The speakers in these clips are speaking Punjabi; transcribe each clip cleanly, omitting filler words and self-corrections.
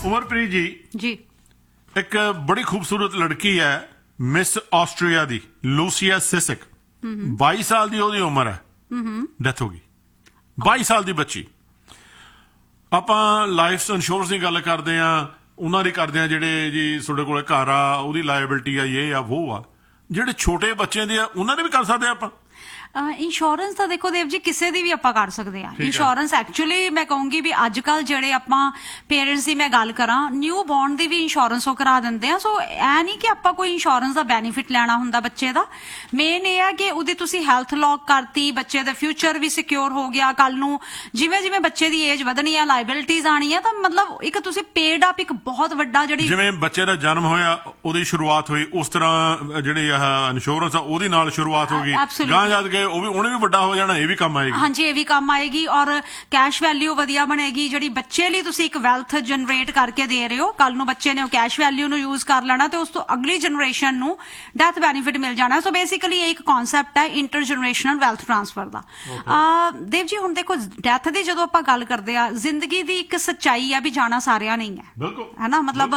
उमरप्रीत जी एक बड़ी खूबसूरत लड़की है मिस आस्ट्रेलिया दी लूसिया सिसिक 22 साल ਦੀ ਉਹਦੀ ਉਮਰ ਹੈ ਡੈਥ ਹੋ ਗਈ 22 ਸਾਲ ਦੀ ਬੱਚੀ ਆਪਾਂ ਲਾਈਫ ਇੰਸ਼ੋਰੈਂਸ ਦੀ ਗੱਲ ਕਰਦੇ ਆ ਉਹਨਾਂ ਦੀ ਕਰਦੇ ਆ ਜਿਹੜੇ ਜੀ ਤੁਹਾਡੇ ਕੋਲ ਘਰ ਆ ਉਹਦੀ ਲਾਇਬਿਲਟੀ ਆ ਇਹ ਆ ਉਹ ਆ ਜਿਹੜੇ ਛੋਟੇ ਬੱਚਿਆਂ ਦੇ ਆ ਉਹਨਾਂ ਦੇ ਵੀ ਕਰ ਸਕਦੇ ਆ ਆਪਾਂ ਇੰਸ਼ੋਰੈਂਸ ਤਾਂ ਦੇਖੋ ਦੇਵ ਜੀ ਕਿਸੇ ਦੀ ਵੀ ਆਪਾਂ ਕਰ ਸਕਦੇ ਆ ਇੰਸ਼ੋਰੈਂਸ ਐਕਚੁਅਲੀ ਮੈਂ ਕਹੂੰਗੀ ਵੀ ਅੱਜ ਕੱਲ ਜਿਹੜੇ ਆਪਾਂ ਪੇਰੈਂਟਸ ਦੀ ਮੈਂ ਗੱਲ ਕਰਾਂ ਨਿਊ ਬੌਰਨ ਦੀ ਵੀ ਇੰਸ਼ੋਰੈਂਸ ਉਹ ਕਰਾ ਦਿੰਦੇ ਆ ਸੋ ਐ ਨਹੀਂ ਕਿ ਆਪਾਂ ਕੋਈ ਇੰਸ਼ੋਰੈਂਸ ਦਾ ਬੈਨੀਫਿਟ ਲੈਣਾ ਹੁੰਦਾ ਬੱਚੇ ਦਾ ਮੇਨ ਇਹ ਆ ਕਿ ਉਹਦੀ ਤੁਸੀਂ ਹੈਲਥ ਲੌਕ ਕਰਤੀ ਬੱਚੇ ਦਾ ਫਿਊਚਰ ਵੀ ਸਿਕਿਉਰ ਹੋ ਗਿਆ ਕੱਲ ਨੂੰ ਜਿਵੇਂ ਜਿਵੇਂ ਬੱਚੇ ਦੀ ਏਜ ਵਧਣੀ ਆ ਲਾਇਬਿਲਿਟੀਜ਼ ਆਣੀ ਆ ਤਾਂ ਮਤਲਬ ਇੱਕ ਤੁਸੀਂ ਪੇਡ ਅਪ ਇੱਕ ਬਹੁਤ ਵੱਡਾ ਜਿਹੜੀ ਜਿਵੇਂ ਬੱਚੇ ਦਾ ਜਨਮ ਹੋਇਆ ਉਹਦੀ ਸ਼ੁਰੂਆਤ ਹੋਈ ਉਸ ਤਰ੍ਹਾਂ ਜਿਹੜੀ ਆਹ ਇੰਸ਼ੋਰੈਂਸ ਆ ਉਹਦੀ ਨਾਲ ਸ਼ੁਰੂਆਤ ਹੋ ਗਈ ਗਾਂ ਜਾ ਕੇ ਉਹ ਵੀ ਉਹਨੇ ਵੀ ਵੱਡਾ ਹੋ ਜਾਣਾ ਇਹ ਵੀ ਕੰਮ ਆਏਗੀ ਹਾਂਜੀ ਇਹ ਵੀ ਕੰਮ ਆਏਗੀ ਔਰ ਕੈਸ਼ ਵੈਲਿਊ ਵਧੀਆ ਬਣੇਗੀ ਜਿਹੜੀ ਬੱਚੇ ਲਈ ਤੁਸੀਂ ਇੱਕ ਵੈਲਥ ਜਨਰੇਟ ਕਰਕੇ ਦੇ ਰਹੇ ਹੋ ਕੱਲ ਨੂੰ ਬੱਚੇ ਨੇ ਉਹ ਕੈਸ਼ ਵੈਲਿਊ ਨੂੰ ਯੂਜ਼ ਕਰ ਲੈਣਾ ਤੇ ਉਸ ਤੋਂ ਅਗਲੀ ਜਨਰੇਸ਼ਨ ਨੂੰ ਡੈਥ ਬੈਨੀਫਿਟ ਮਿਲ ਜਾਣਾ ਸੋ ਬੇਸਿਕਲੀ ਇਹ ਇੱਕ ਕਨਸੈਪਟ ਹੈ ਇੰਟਰ ਜਨਰੇਸ਼ਨਲ ਵੈਲਥ ਟ੍ਰਾਂਸਫਰ ਦਾ ਦੇਵ ਜੀ ਹੁਣ ਦੇਖੋ ਡੈਥ ਦੀ ਜਦੋਂ ਆਪਾਂ ਗੱਲ ਕਰਦੇ ਆ ਜ਼ਿੰਦਗੀ ਦੀ ਇੱਕ ਸੱਚਾਈ ਆ ਵੀ ਜਾਣਾ ਸਾਰਿਆਂ ਨਹੀਂ ਹੈ ਹੈਨਾ ਮਤਲਬ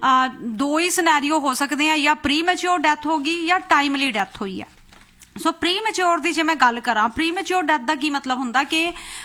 ਦੋ ਹੀ ਸਿਨੈਰੀਓ ਹੋ ਸਕਦੇ ਆ ਜਾਂ ਪ੍ਰੀ ਮੈਚੁਰ ਡੈਥ ਹੋਗੀ ਜਾਂ ਟਾਈਮਲੀ ਡੈਥ ਹੋਈ ਹੈ ਸੋ ਪ੍ਰੀ ਮੈਚੁਰ ਦੀ ਜੇ ਮੈਂ ਗੱਲ ਕਰਾਂ ਪ੍ਰੀ ਮੈਚੁਰ ਡੈਥ ਦਾ ਕੀ ਮਤਲਬ ਹੁੰਦਾ ਕਿ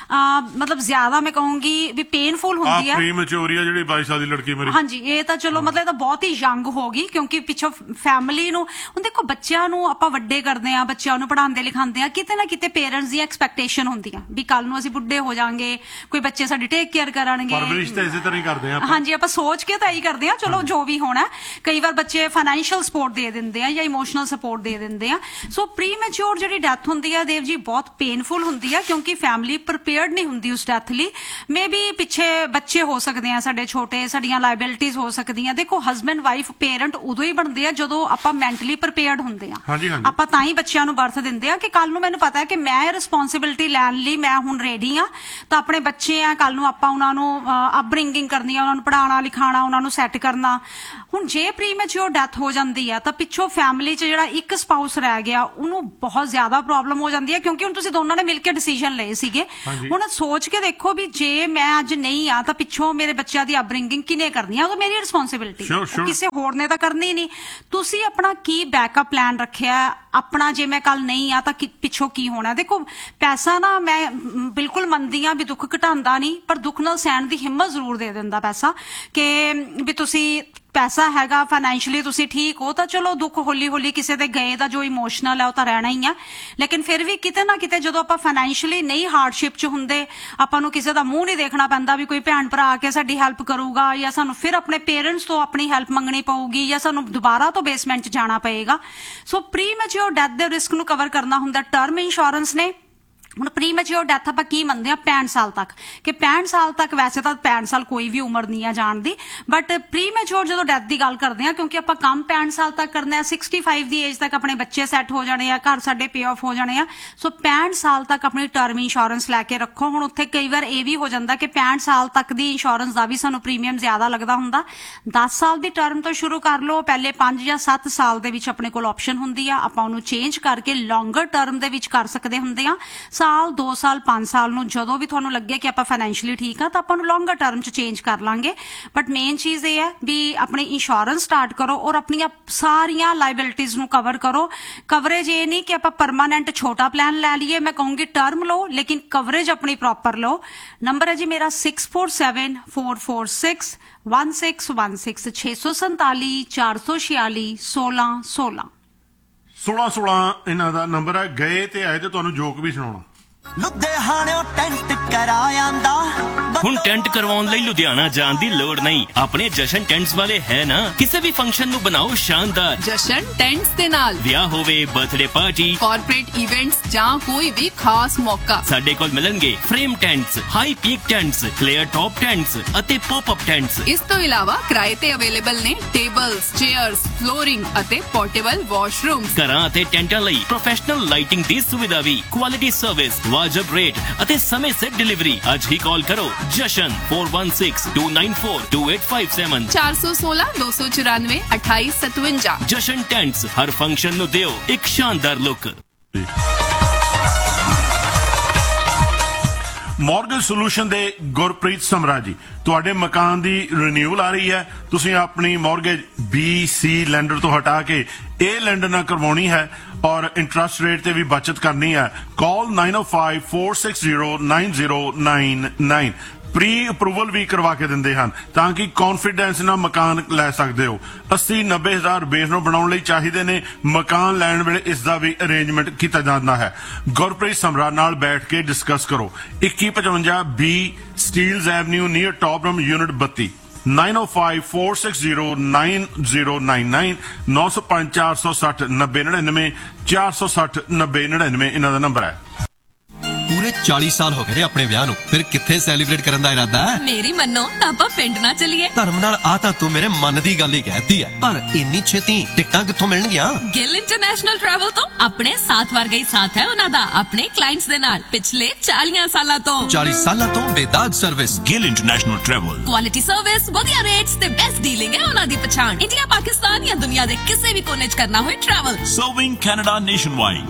ਮਤਲਬ ਜ਼ਿਆਦਾ ਮੈਂ ਕਹੂੰਗੀ ਵੀ ਪੇਨਫੁਲ ਹੁੰਦੀ ਹੈ ਪ੍ਰੀ ਮੈਚੁਰ ਜਿਹੜੀ 22 ਸਾਲ ਦੀ ਲੜਕੀ ਮੇਰੀ ਹਾਂਜੀ ਇਹ ਤਾਂ ਚਲੋ ਮਤਲਬ ਇਹ ਤਾਂ ਬਹੁਤ ਹੀ ਯੰਗ ਹੋ ਗਈ ਕਿਉਂਕਿ ਪਿੱਛੋਂ ਫੈਮਿਲੀ ਨੂੰ ਹੁਣ ਦੇਖੋ ਬੱਚਿਆਂ ਨੂੰ ਆਪਾਂ ਵੱਡੇ ਕਰਦੇ ਆ ਬੱਚਿਆਂ ਨੂੰ ਪੜ੍ਹਾਉਂਦੇ ਲਿਖਾਉਂਦੇ ਆ ਕਿਤੇ ਨਾ ਕਿਤੇ ਪੇਰੈਂਟਸ ਦੀ ਐਕਸਪੈਕਟੇਸ਼ਨ ਹੁੰਦੀ ਆ ਵੀ ਕੱਲ ਨੂੰ ਅਸੀਂ ਬੁੱਢੇ ਹੋ ਜਾਾਂਗੇ ਕੋਈ ਬੱਚੇ ਸਾਡੀ ਟੇਕ ਕੇਅਰ ਕਰਨਗੇ ਪਰਵਰਿਸ਼ ਤਾਂ ਇਸੇ ਤਰ੍ਹਾਂ ਹੀ ਕਰਦੇ ਆ ਹਾਂਜੀ ਆਪਾਂ ਸੋਚ ਕੇ ਤਾਂ ਇਹੀ ਕਰਦੇ ਆ ਚਲੋ ਜੋ ਵੀ ਹੋਣਾ ਕਈ ਵਾਰ ਬੱਚੇ ਫਾਈਨੈਂਸ਼ੀਅਲ ਸਪੋਰਟ ਦੇ ਦਿੰਦੇ ਆ ਜਾਂ ਇਮੋਸ਼ਨਲ ਸਪੋਰਟ ਦੇ ਦਿੰਦੇ ਆ ਸੋ ਪ੍ਰੀ ਮੈਚੁਰ ਜਿਹੜੀ ਡੈਥ ਹੁੰਦੀ ਆ ਦੇਵ ਜੀ ਬਹੁਤ ਪੇਨਫੁਲ ਹੁੰਦੀ ਆ ਕਿਉਂਕਿ ਫੈਮਿਲੀ ਪ੍ਰੀਪੇਅਰਡ ਨਹੀਂ ਹੁੰਦੀ ਉਸ ਡੈਥ ਲਈ ਮੇ ਬੀ ਪਿੱਛੇ ਬੱਚੇ ਹੋ ਸਕਦੇ ਆ ਸਾਡੇ ਛੋਟੇ ਸਾਡੀਆਂ ਲਾਇਬਿਲਿਟੀਜ਼ ਹੋ ਸਕਦੀਆਂ ਦੇਖੋ ਹਸਬੈਂਡ ਵਾਈਫ ਪੇਰੈਂਟ ਉਦੋਂ ਹੀ ਬਣਦੇ ਆ ਜਦੋਂ ਆਪਾਂ ਮੈਂਟਲੀ ਪ੍ਰੀਪੇਅਰਡ ਹੁੰਦੇ ਆ ਆਪਾਂ ਤਾਂ ਹੀ ਬੱਚਿਆਂ ਨੂੰ ਬਰਥ ਦਿੰਦੇ ਆ ਕਿ ਕੱਲ ਨੂੰ ਮੈਨੂੰ ਪਤਾ ਹੈ ਕਿ ਮੈਂ ਰਿਸਪੌਂਸਿਬਿਲਿਟੀ ਲੈਣ ਲਈ ਮੈਂ ਹੁਣ ਰੈਡੀ ਆ ਤਾਂ ਆਪਣੇ ਬੱਚੇ ਆ ਕੱਲ ਨੂੰ ਆਪਾਂ ਉਹਨਾਂ ਨੂੰ ਅਪਬ੍ਰਿੰਗਿੰਗ ਕਰਨੀ ਆ ਉਹਨਾਂ ਨੂੰ ਪੜ੍ਹਾਉਣਾ ਲਿਖਾਉਣਾ ਉਹਨਾਂ ਨੂੰ ਸੈੱਟ ਕਰਨਾ ਹੁਣ ਜੇ ਪ੍ਰੀ ਮੈਚੁਰ ਡੈਥ ਹੋ ਜਾਂਦੀ ਆ ਤਾਂ ਪਿੱਛੋਂ ਫੈਮਿਲੀ 'ਚ ਜਿਹੜਾ ਇੱਕ ਸਪਾਊਸ ਰਹਿ ਗਿਆ ਉਹਨੂੰ ਬਹੁਤ ਜ਼ਿਆਦਾ ਪ੍ਰੋਬਲਮ ਹੋ ਜਾਂਦੀ ਹੈ ਕਿਉਂਕਿ ਹੁਣ ਤੁਸੀਂ ਦੋਨਾਂ ਨੇ ਮਿਲ ਕੇ ਡਿਸੀਜਨ ਲਏ ਸੀਗੇ ਹੁਣ ਸੋਚ ਕੇ ਦੇਖੋ ਵੀ ਜੇ ਮੈਂ ਅੱਜ ਨਹੀਂ ਆ ਤਾਂ ਪਿੱਛੋਂ ਮੇਰੇ ਬੱਚਿਆਂ ਦੀ ਅਪਬ੍ਰਿੰਗਿੰਗ ਕਿਨੇ ਕਰਨੀ ਆ ਉਹ ਮੇਰੀ ਰਿਸਪੌਂਸਿਬਿਲਿਟੀ ਕਿਸੇ ਹੋਰ ਨੇ ਤਾਂ ਕਰਨੀ ਨਹੀਂ ਤੁਸੀਂ ਆਪਣਾ ਕੀ ਬੈਕਅਪ ਪਲਾਨ ਰੱਖਿਆ ਆਪਣਾ ਜੇ ਮੈਂ ਕੱਲ ਨਹੀਂ ਆ ਤਾਂ ਪਿੱਛੋਂ ਕੀ ਹੋਣਾ ਦੇਖੋ ਪੈਸਾ ਨਾ ਮੈਂ ਬਿਲਕੁਲ ਮੰਨਦੀ ਆ ਵੀ ਦੁੱਖ ਘਟਾਉਂਦਾ ਨਹੀਂ ਪਰ ਦੁੱਖ ਨਾਲ ਸਹਿਣ ਦੀ ਹਿੰਮਤ ਜ਼ਰੂਰ ਦੇ ਦਿੰਦਾ ਪੈਸਾ ਕਿ ਵੀ ਤੁਸੀਂ ਪੈਸਾ ਹੈਗਾ ਫਾਈਨੈਂਸ਼ੀਅਲੀ ਤੁਸੀਂ ਠੀਕ ਹੋ ਤਾਂ ਚਲੋ ਦੁੱਖ ਹੌਲੀ ਹੌਲੀ ਕਿਸੇ ਦੇ ਗਏ ਦਾ ਜੋ ਇਮੋਸ਼ਨਲ ਹੈ ਉਹ ਤਾਂ ਰਹਿਣਾ ਹੀ ਆ ਲੇਕਿਨ ਫਿਰ ਵੀ ਕਿਤੇ ਨਾ ਕਿਤੇ ਜਦੋਂ ਆਪਾਂ ਫਾਈਨੈਂਸ਼ੀਅਲੀ ਨਹੀਂ ਹਾਰਡਸ਼ਿਪ 'ਚ ਹੁੰਦੇ ਆਪਾਂ ਨੂੰ ਕਿਸੇ ਦਾ ਮੂੰਹ ਨਹੀਂ ਦੇਖਣਾ ਪੈਂਦਾ ਵੀ ਕੋਈ ਭੈਣ ਭਰਾ ਆ ਕੇ ਸਾਡੀ ਹੈਲਪ ਕਰੂਗਾ ਜਾਂ ਸਾਨੂੰ ਫਿਰ ਆਪਣੇ ਪੇਰੈਂਟਸ ਤੋਂ ਆਪਣੀ ਹੈਲਪ ਮੰਗਣੀ ਪਊਗੀ ਜਾਂ ਸਾਨੂੰ ਦੁਬਾਰਾ ਤੋਂ ਬੇਸਮੈਂਟ 'ਚ ਜਾਣਾ ਪਏਗਾ ਸੋ ਪ੍ਰੀ ਮੈਚੁਰ ਡੈਥ ਦੇ ਰਿਸਕ ਨੂੰ ਕਵਰ ਕਰਨਾ ਹੁੰਦਾ ਟਰਮ ਇੰਸ਼ੋਰੈਂਸ ਨੇ ਹੁਣ ਪ੍ਰੀ ਮੈਚੁਰ ਡੈਥ ਆਪਾਂ ਕੀ ਮੰਨਦੇ ਆ 65 ਸਾਲ ਤੱਕ ਕਿ 65 ਸਾਲ ਤੱਕ ਵੈਸੇ ਤਾਂ 65 ਸਾਲ ਕੋਈ ਵੀ ਉਮਰ ਨਹੀਂ ਆ ਜਾਣ ਦੀ ਬਟ ਪ੍ਰੀ ਮੈਚੁਰ ਜਦੋਂ ਡੈਥ ਦੀ ਗੱਲ ਕਰਦੇ ਆ ਕਿਉਂਕਿ ਆਪਾਂ ਕੰਮ 65 ਸਾਲ ਤੱਕ ਕਰਨਾ ਹੈ 65 ਦੀ ਏਜ ਤੱਕ ਆਪਣੇ ਬੱਚੇ ਸੈੱਟ ਹੋ ਜਾਣੇ ਆ ਘਰ ਸਾਡੇ ਪੇ ਆਫ ਹੋ ਜਾਣੇ ਆ ਸੋ 65 ਸਾਲ ਤੱਕ ਆਪਣੀ ਟਰਮ ਇੰਸ਼ੋਰੈਂਸ ਲੈ ਕੇ ਰੱਖੋ ਹੁਣ ਉੱਥੇ ਕਈ ਵਾਰ ਇਹ ਵੀ ਹੋ ਜਾਂਦਾ ਕਿ 65 ਸਾਲ ਤੱਕ ਦੀ ਇੰਸ਼ੋਰੈਂਸ ਦਾ ਵੀ ਸਾਨੂੰ ਪ੍ਰੀਮੀਅਮ ਜ਼ਿਆਦਾ ਲੱਗਦਾ ਹੁੰਦਾ 10 ਸਾਲ ਦੀ ਟਰਮ ਤੋਂ ਸ਼ੁਰੂ ਕਰ ਲਓ ਪਹਿਲੇ 5 ਜਾਂ 7 ਸਾਲ ਦੇ ਵਿੱਚ ਆਪਣੇ ਕੋਲ ਆਪਸ਼ਨ ਹੁੰਦੀ ਆ ਆਪਾਂ ਉਹਨੂੰ ਚੇਂਜ ਕਰਕੇ ਲੌਂਗਰ ਟਰਮ ਦੇ ਵਿੱਚ ਕਰ ਸਕਦੇ ਹੁੰਦੇ ਆ ਸਾਲ 2 ਸਾਲ 5 ਸਾਲ ਨੂੰ ਜਦੋਂ ਵੀ ਤੁਹਾਨੂੰ ਲੱਗੇ ਕਿ ਆਪਾਂ ਫਾਈਨੈਂਸ਼ੀਅਲੀ ਠੀਕ ਆ ਤਾਂ ਆਪਾਂ ਨੂੰ ਲੌਂਗਰ ਟਰਮ 'ਚ ਚੇਂਜ ਕਰ ਲਾਂਗੇ ਬਟ ਮੇਨ ਚੀਜ਼ ਇਹ ਹੈ ਵੀ ਆਪਣੀ ਇੰਸ਼ੋਰੈਂਸ ਸਟਾਰਟ ਕਰੋ ਔਰ ਆਪਣੀਆਂ ਸਾਰੀਆਂ ਲਾਇਬਿਲਿਟੀਜ਼ ਨੂੰ ਕਵਰ ਕਰੋ ਕਵਰੇਜ ਇਹ ਨਹੀਂ ਕਿ ਆਪਾਂ ਪਰਮਾਨੈਂਟ ਛੋਟਾ ਪਲਾਨ ਲੈ ਲਈਏ ਮੈਂ ਕਹੂੰਗੀ ਟਰਮ ਲਓ ਲੇਕਿਨ ਕਵਰੇਜ ਆਪਣੀ ਪ੍ਰੋਪਰ ਲਓ ਨੰਬਰ ਹੈ ਜੀ ਮੇਰਾ 647446 1616 647 446 1616 16 ਇਹਨਾਂ ਦਾ ਨੰਬਰ ਹੈ ਗਏ ਤੇ ਆਏ ਤੇ ਤੁਹਾਨੂੰ ਜੋਕ ਵੀ ਸੁਣਾਉਣਾ ਲੁਧਿਆਣਿਓਂ ਟੈਂਟ ਕਰਾਇਆਂਦਾ ਹੁਣ ਟੈਂਟ ਕਰਵਾਉਣ ਲਈ ਲੁਧਿਆਣਾ ਜਾਣ ਦੀ ਲੋੜ ਨਹੀਂ ਆਪਣੇ ਜਸ਼ਨ ਟੈਂਟਸ ਵਾਲੇ ਹੈ ਨਾ ਕਿਸੇ ਵੀ ਫੰਕਸ਼ਨ ਨੂੰ ਬਣਾਓ ਸ਼ਾਨਦਾਰ ਜਸ਼ਨ ਟੈਂਟਸ ਦੇ ਨਾਲ ਵਿਆਹ ਹੋਵੇ ਬਰਥਡੇ ਪਾਰਟੀ ਕਾਰਪੋਰੇਟ ਇਵੈਂਟਸ ਜਾਂ ਕੋਈ ਵੀ ਖਾਸ ਮੌਕਾ ਸਾਡੇ ਕੋਲ ਮਿਲਣਗੇ frame ਟੈਂਟਸ high peak ਟੈਂਟਸ flare top ਟੈਂਟਸ ਅਤੇ ਪੌਪ ਅਪ ਟੈਂਟਸ ਇਸ ਤੋਂ ਇਲਾਵਾ ਕਿਰਾਏ ਤੇ ਅਵੇਲੇਬਲ ਨੇ ਟੇਬਲਸ ਚੇਅਰਸ ਫਲੋਰਿੰਗ ਅਤੇ ਪੋਰਟੇਬਲ ਵਾਸ਼ਰੂਮਸ ਘਰਾਂ ਅਤੇ ਟੈਂਟਾਂ ਲਈ ਪ੍ਰੋਫੈਸ਼ਨਲ ਲਾਈਟਿੰਗ ਦੀ ਸੁਵਿਧਾ ਵੀ ਕੁਆਲਿਟੀ ਸਰਵਿਸ ਵਾਜਬ ਰੇਟ ਅਤੇ ਸਮੇਂ ਸਿਰ ਡਿਲੀਵਰੀ ਅੱਜ ਹੀ ਕਾਲ ਕਰੋ ਜਸ਼ਨ 4162942857 416 294 2857 ਜਸ਼ਨ ਟੈਂਟਸ ਹਰ ਫੰਕਸ਼ਨ ਨੂੰ ਦਿਓ ਇੱਕ ਸ਼ਾਨਦਾਰ ਲੁੱਕ ਮਾਰਗੇਜ ਸੋਲੂਸ਼ਨ ਦੇ ਗੁਰਪ੍ਰੀਤ ਸਮਰਾ ਜੀ, ਤੁਹਾਡੇ ਮਕਾਨ ਦੀ ਰੀਨਿਊਅਲ ਆ ਰਹੀ ਹੈ, ਤੁਸੀਂ ਆਪਣੀ ਮਾਰਗੇਜ BC ਲੈਂਡਰ ਤੋਂ ਹਟਾ ਕੇ A ਲੈਂਡਰ ਨਾਲ ਕਰਵਾਉਣੀ ਹੈ ਔਰ ਇੰਟਰਸਟ ਰੇਟ ਤੇ ਵੀ ਬਚਤ ਕਰਨੀ ਹੈ, ਕਾਲ 9054609099। ਪ੍ਰੀ ਅਪਰੂਵਲ ਵੀ ਕਰਵਾ ਕੇ ਦਿੰਦੇ ਹਨ ਤਾਂ ਕਿ ਕੌਨਫੀਡੈਂਸ ਨਾਲ ਮਕਾਨ ਲੈ ਸਕਦੇ ਹੋ। 80-90 ਹਜ਼ਾਰ ਬੇਸ ਨੂੰ ਬਣਾਉਣ ਲਈ ਚਾਹੀਦੇ ਨੇ। ਮਕਾਨ ਲੈਣ ਵੇਲੇ ਇਸ ਦਾ ਵੀ ਅਰੇਂਜਮੈਂਟ ਕੀਤਾ ਜਾਂਦਾ ਹੈ। ਗੁਰਪ੍ਰੀਤ ਸਮਰਾ ਨਾਲ ਬੈਠ ਕੇ ਡਿਸਕਸ ਕਰੋ। 2155B ਸਟੀਲਜ਼ ਐਵਨਿਊ ਨੀਅਰ ਟੌਪਰਮ ਯੂਨਿਟ 32 9054609099 905-460-9099 460-9099 ਇਹਨਾਂ ਦਾ ਨੰਬਰ ਹੈ। ਪੂਰੇ 40 ਸਾਲ ਹੋ ਗਏ ਆਪਣੇ ਵਿਆਹ ਨੂੰ, ਫਿਰ ਕਿੱਥੇ ਸੈਲੀਬ੍ਰੇਟ ਕਰਨ ਦਾ ਇਰਾਦਾ ਹੈ? ਮੇਰੀ ਮੰਨੋ ਤਾਂ ਆਪਾਂ ਪਿੰਡ ਨਾ ਚੱਲੀਏ। ਧਰਮ ਨਾਲ ਆ ਤਾਂ ਤੂੰ ਮੇਰੇ ਮਨ ਦੀ ਗੱਲ ਹੀ ਕਹਿਤੀ ਹੈ, ਪਰ ਇੰਨੀ ਛੇਤੀ ਟਿਕਟਾਂ ਕਿੱਥੋਂ ਮਿਲਣਗੀਆਂ? ਗਿੱਲ ਇੰਟਰਨੈਸ਼ਨਲ ਟਰੈਵਲ ਤੋਂ। ਆਪਣੇ ਸਾਥ ਵਰਗਾ ਹੀ ਸਾਥ ਹੈ ਉਹਨਾਂ ਦਾ ਆਪਣੇ ਕਲਾਇੰਟਸ ਦੇ ਨਾਲ ਪਿਛਲੇ 40 ਸਾਲਾਂ ਤੋਂ। 40 ਸਾਲਾਂ ਤੋਂ ਬੇਦਾਗ service. Gill international travel. Quality service, ਵਧੀਆ ਰੇਟਸ ਤੇ ਬੈਸਟ ਡੀਲਿੰਗ ਹੈ ਉਹਨਾਂ ਦੀ ਪਛਾਣ। ਇੰਡੀਆ, ਪਾਕਿਸਤਾਨ ਜਾਂ ਦੁਨੀਆ ਦੇ ਕਿਸੇ ਵੀ ਕੋਨੇ 'ਚ ਕਰਨਾ ਹੋਏ travel. Serving Canada nationwide.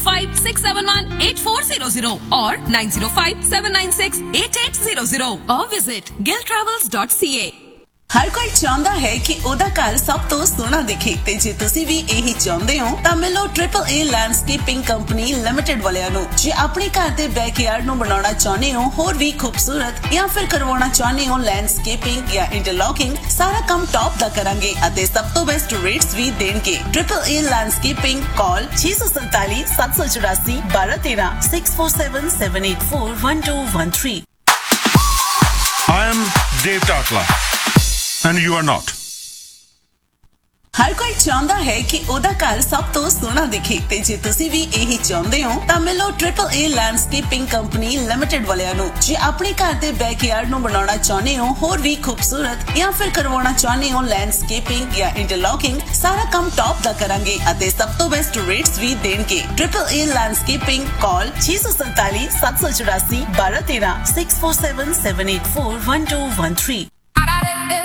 9056718400 or 9057968800 or visit gilltravels.ca। ਹਰ ਕੋਈ ਚਾਹੁੰਦਾ ਹੈ ਕਿ ਉਹਦਾ ਘਰ ਸਭ ਤੋਂ ਸੋਹਣਾ ਦਿਖੇ ਤੇ ਜੇ ਤੁਸੀਂ ਵੀ ਇਹੀ ਚਾਹੁੰਦੇ ਹੋ ਤਾਂ ਮਿਲੋ AAA ਲੈਂਡਸਕੇਪਿੰਗ ਕੰਪਨੀ ਲਿਮਟਿਡ ਵਾਲਿਆਂ ਨੂੰ। ਜੇ ਆਪਣੇ ਘਰ ਦੇ ਬੈਕਯਾਰਡ ਨੂੰ ਬਣਾਉਣਾ ਚਾਹੁੰਦੇ ਹੋ ਹੋਰ ਵੀ ਖੂਬਸੂਰਤ ਜਾਂ ਫਿਰ ਕਰਵਾਉਣਾ ਚਾਹੁੰਦੇ ਹੋ ਲੈਂਡਸਕੇਪਿੰਗ ਜਾਂ ਇੰਟਰਲੌਕਿੰਗ, ਸਾਰਾ ਕੰਮ ਟੌਪ ਦਾ ਕਰਾਂਗੇ ਅਤੇ ਸਭ ਤੋਂ ਬੈਸਟ ਰੇਟਸ ਵੀ ਦੇਣਗੇ। AAA landscaping, call 647-784-1213 647-784-1213। I am Dave Takla and you are not. ਹਰ ਕੋਈ ਚਾਹੁੰਦਾ ਹੈ ਕਿ ਉਹਦਾ ਘਰ ਸਭ ਤੋਂ ਸੋਹਣਾ ਦਿਖੇ ਤੇ ਜੇ ਤੁਸੀਂ ਵੀ ਇਹੀ ਚਾਹੁੰਦੇ ਹੋ ਤਾਂ ਮਿਲੋ AAA ਲੈਂਡਸਕੇਪਿੰਗ ਕੰਪਨੀ ਲਿਮਟਿਡ ਵਾਲਿਆਂ ਨੂੰ। ਜੇ ਆਪਣੇ ਘਰ ਦੇ ਬੈਕਯਾਰਡ ਨੂੰ ਬਣਾਉਣਾ ਚਾਹੁੰਦੇ ਹੋ ਹੋਰ ਵੀ ਖੂਬਸੂਰਤ ਜਾਂ ਫਿਰ ਕਰਵਾਉਣਾ ਚਾਹੁੰਦੇ ਹੋ ਲੈਂਡਸਕੇਪਿੰਗ ਜਾਂ ਇੰਟਰਲੌਕਿੰਗ, ਸਾਰਾ ਕੰਮ ਟੌਪ ਦਾ ਕਰਾਂਗੇ ਅਤੇ ਸਭ ਤੋਂ ਬੈਸਟ ਰੇਟਸ ਵੀ ਦੇਣਗੇ। AAA ਲੈਂਡਸਕੇਪਿੰਗ, ਕਾਲ 647-784-1213 647-784-1213।